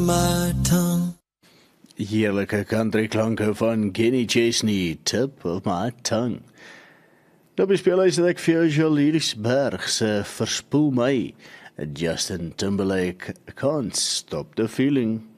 my tongue. Heerlijke countryklanke van Kenny Chesney, Tip of My Tongue. Nou bespeel hy ek vir jou Jolies Berg se Verspoel My. Justin Timberlake, Can't Stop the Feeling.